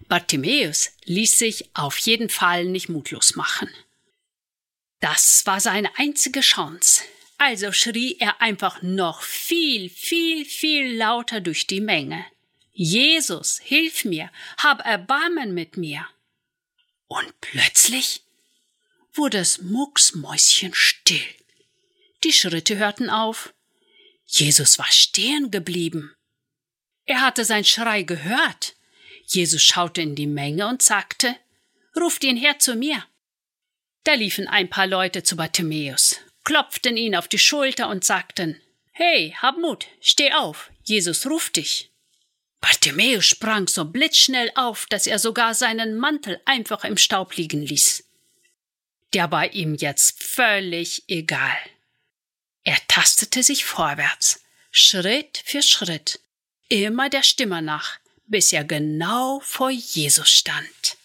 Bartimäus ließ sich auf jeden Fall nicht mutlos machen. Das war seine einzige Chance. Also schrie er einfach noch viel, viel, viel lauter durch die Menge. Jesus, hilf mir, hab Erbarmen mit mir. Und plötzlich wurde es mucksmäuschenstill. Die Schritte hörten auf. Jesus war stehen geblieben. Er hatte seinen Schrei gehört. Jesus schaute in die Menge und sagte, ruft ihn her zu mir. Da liefen ein paar Leute zu Bartimäus, klopften ihn auf die Schulter und sagten, hey, hab Mut, steh auf, Jesus ruft dich. Bartimäus sprang so blitzschnell auf, dass er sogar seinen Mantel einfach im Staub liegen ließ. Der war ihm jetzt völlig egal. Er tastete sich vorwärts, Schritt für Schritt, immer der Stimme nach, bis er genau vor Jesus stand.